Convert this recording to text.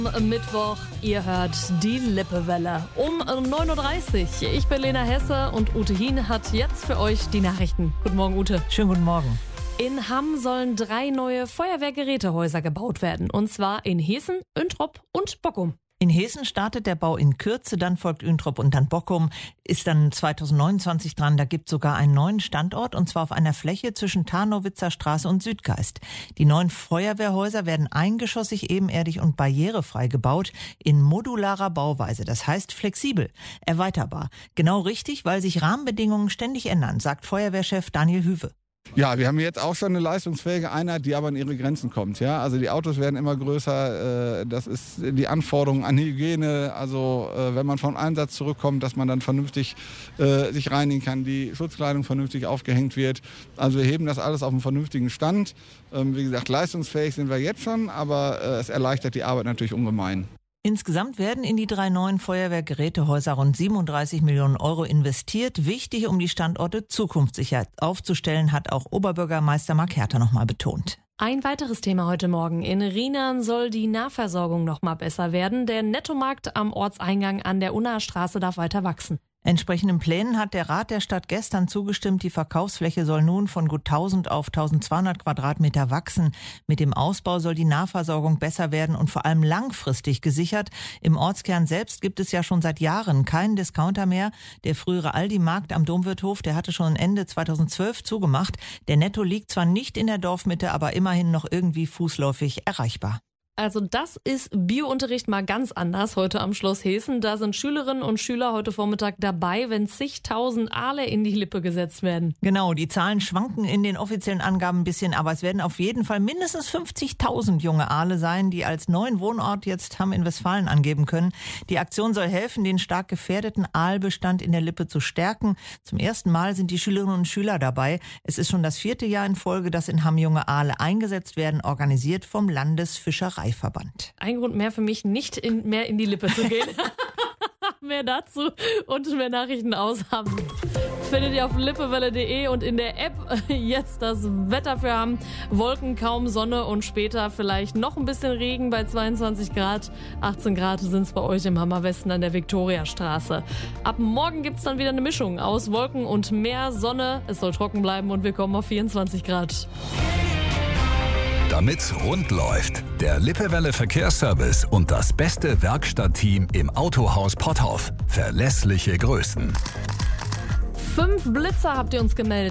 Mittwoch, ihr hört die Lippewelle um 9.30 Uhr. Ich bin Lena Hesse und Ute Hien hat jetzt für euch die Nachrichten. Guten Morgen, Ute. Schönen guten Morgen. In Hamm sollen 3 neue Feuerwehrgerätehäuser gebaut werden. Und zwar in Hessen, Üntrop und Bockum. In Hessen startet der Bau in Kürze, dann folgt Üntrop und dann Bockum, ist dann 2029 dran. Da gibt es sogar einen neuen Standort, und zwar auf einer Fläche zwischen Tarnowitzer Straße und Südgeist. Die neuen Feuerwehrhäuser werden eingeschossig, ebenerdig und barrierefrei gebaut, in modularer Bauweise, das heißt flexibel, erweiterbar. Genau richtig, weil sich Rahmenbedingungen ständig ändern, sagt Feuerwehrchef Daniel Hüwe. Ja, wir haben jetzt auch schon eine leistungsfähige Einheit, die aber an ihre Grenzen kommt. Ja? Also die Autos werden immer größer, das ist die Anforderung an Hygiene. Also wenn man vom Einsatz zurückkommt, dass man dann vernünftig sich reinigen kann, die Schutzkleidung vernünftig aufgehängt wird. Also wir heben das alles auf einen vernünftigen Stand. Wie gesagt, leistungsfähig sind wir jetzt schon, aber es erleichtert die Arbeit natürlich ungemein. Insgesamt werden in die 3 neuen Feuerwehrgerätehäuser rund 37 Millionen Euro investiert. Wichtig, um die Standorte zukunftssicher aufzustellen, hat auch Oberbürgermeister Mark Herter nochmal betont. Ein weiteres Thema heute Morgen. In Rheinern soll die Nahversorgung noch mal besser werden. Der Nettomarkt am Ortseingang an der Unnastraße darf weiter wachsen. Entsprechenden Plänen hat der Rat der Stadt gestern zugestimmt. Die Verkaufsfläche soll nun von gut 1000 auf 1200 Quadratmeter wachsen. Mit dem Ausbau soll die Nahversorgung besser werden und vor allem langfristig gesichert. Im Ortskern selbst gibt es ja schon seit Jahren keinen Discounter mehr. Der frühere Aldi-Markt am Domwirthof, der hatte schon Ende 2012 zugemacht. Der Netto liegt zwar nicht in der Dorfmitte, aber immerhin noch irgendwie fußläufig erreichbar. Also das ist Biounterricht mal ganz anders heute am Schloss Hessen. Da sind Schülerinnen und Schüler heute Vormittag dabei, wenn zigtausend Aale in die Lippe gesetzt werden. Genau, die Zahlen schwanken in den offiziellen Angaben ein bisschen, aber es werden auf jeden Fall mindestens 50.000 junge Aale sein, die als neuen Wohnort jetzt Hamm in Westfalen angeben können. Die Aktion soll helfen, den stark gefährdeten Aalbestand in der Lippe zu stärken. Zum ersten Mal sind die Schülerinnen und Schüler dabei. Es ist schon das 4. Jahr in Folge, dass in Hamm junge Aale eingesetzt werden, organisiert vom Landesfischereiverband. Ein Grund mehr für mich, nicht mehr in die Lippe zu gehen. Mehr dazu und mehr Nachrichten aushaben findet ihr auf lippewelle.de und in der App. Jetzt das Wetter für Hamm. Wolken, kaum Sonne und später vielleicht noch ein bisschen Regen bei 22 Grad. 18 Grad sind es bei euch im Hammer Westen an der Viktoriastraße. Ab morgen gibt es dann wieder eine Mischung aus Wolken und mehr Sonne. Es soll trocken bleiben und wir kommen auf 24 Grad. Damit's rund läuft, der Lippewelle Verkehrsservice und das beste Werkstattteam im Autohaus Potthoff. Verlässliche Größen. 5 Blitzer habt ihr uns gemeldet.